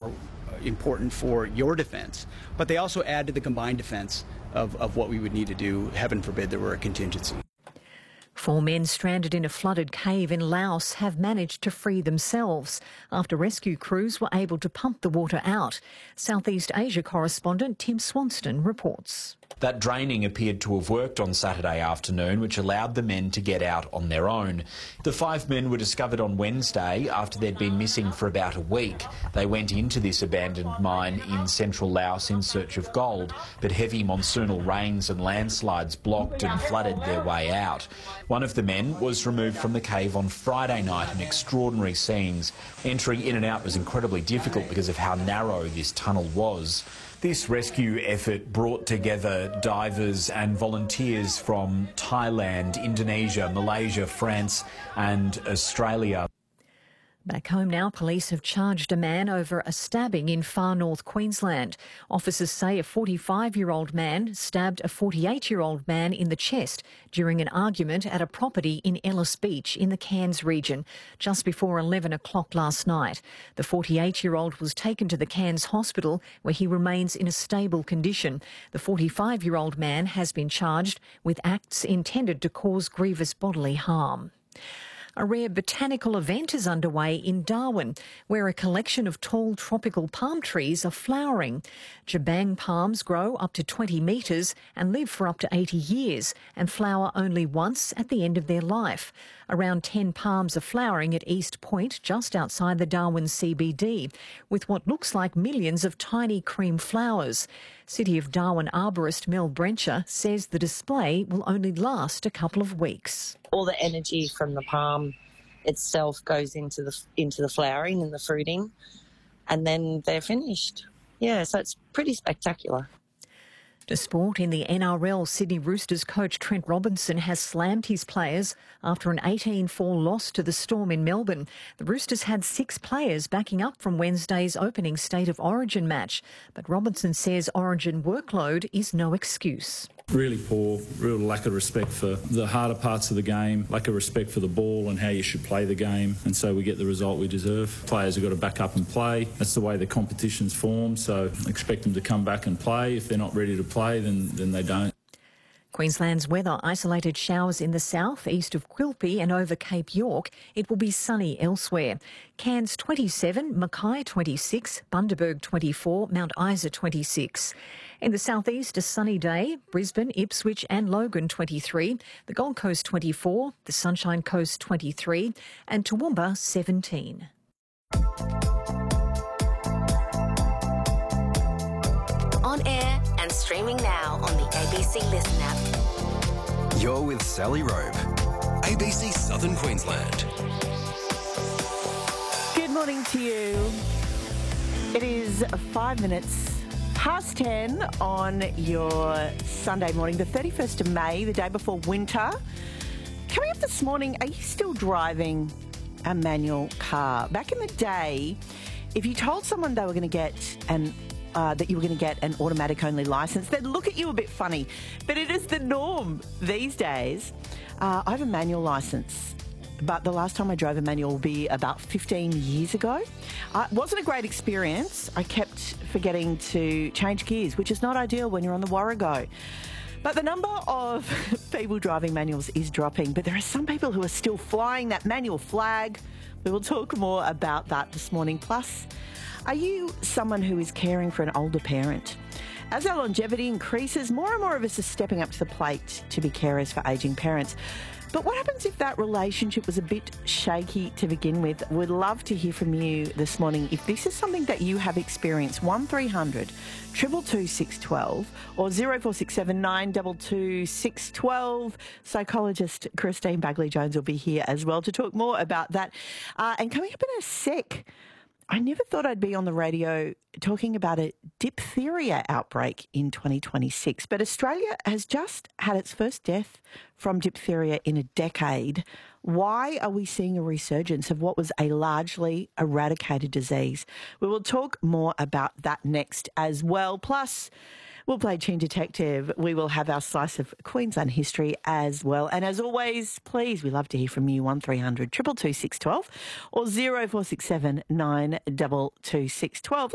important for your defense, but they also add to the combined defense of what we would need to do, heaven forbid there were a contingency. 4 men stranded in a flooded cave in Laos have managed to free themselves after rescue crews were able to pump the water out. Southeast Asia correspondent Tim Swanston reports. That draining appeared to have worked on Saturday afternoon, which allowed the men to get out on their own. The 5 men were discovered on Wednesday after they'd been missing for about a week. They went into this abandoned mine in central Laos in search of gold, but heavy monsoonal rains and landslides blocked and flooded their way out. One of the men was removed from the cave on Friday night in extraordinary scenes. Entering in and out was incredibly difficult because of how narrow this tunnel was. This rescue effort brought together divers and volunteers from Thailand, Indonesia, Malaysia, France and Australia. Back home now, police have charged a man over a stabbing in far north Queensland. Officers say a 45-year-old man stabbed a 48-year-old man in the chest during an argument at a property in Ellis Beach in the Cairns region just before 11 o'clock last night. The 48-year-old was taken to the Cairns hospital where he remains in a stable condition. The 45-year-old man has been charged with acts intended to cause grievous bodily harm. A rare botanical event is underway in Darwin, where a collection of tall tropical palm trees are flowering. Jabang palms grow up to 20 metres and live for up to 80 years and flower only once at the end of their life. Around 10 palms are flowering at East Point, just outside the Darwin CBD, with what looks like millions of tiny cream flowers. City of Darwin arborist Mel Brencher says the display will only last a couple of weeks. All the energy from the palm itself goes into the flowering and the fruiting, and then they're finished. Yeah, so it's pretty spectacular. To sport, in the NRL, Sydney Roosters coach Trent Robinson has slammed his players after an 18-4 loss to the Storm in Melbourne. The Roosters had 6 players backing up from Wednesday's opening State of Origin match, but Robinson says Origin workload is no excuse. Really poor, real lack of respect for the harder parts of the game, lack of respect for the ball and how you should play the game, and so we get the result we deserve. Players have got to back up and play. That's the way the competition's formed, so expect them to come back and play. If they're not ready to play, then they don't. Queensland's weather: isolated showers in the south, east of Quilpie and over Cape York. It will be sunny elsewhere. Cairns 27, Mackay 26, Bundaberg 24, Mount Isa 26. In the southeast, a sunny day: Brisbane, Ipswich and Logan 23, the Gold Coast 24, the Sunshine Coast 23 and Toowoomba 17. On air and streaming now on the ABC Listen app. You're with Sally Robe, ABC Southern Queensland. Good morning to you. It is 5 minutes past 10 on your Sunday morning, the 31st of May, the day before winter. Coming up this morning, are you still driving a manual car? Back in the day, if you told someone they were going to get that you were going to get an automatic-only licence, they'd look at you a bit funny. But it is the norm these days. I have a manual licence, but the last time I drove a manual will be about 15 years ago. It wasn't a great experience. I kept forgetting to change gears, which is not ideal when you're on the Warrego. But the number of people driving manuals is dropping, but there are some people who are still flying that manual flag. We will talk more about that this morning. Plus, are you someone who is caring for an older parent? As our longevity increases, more and more of us are stepping up to the plate to be carers for ageing parents. But what happens if that relationship was a bit shaky to begin with? We'd love to hear from you this morning. If this is something that you have experienced, 1300 222 612 or 0467 922 612. Psychologist Christine Bagley-Jones will be here as well to talk more about that. And coming up in a sec, I never thought I'd be on the radio talking about a diphtheria outbreak in 2026, but Australia has just had its first death from diphtheria in a decade. Why are we seeing a resurgence of what was a largely eradicated disease? We will talk more about that next as well. Plus, we'll play Teen Detective. We will have our slice of Queensland history as well. And as always, please, we love to hear from you, 1300 222 612 or 0467 922 612.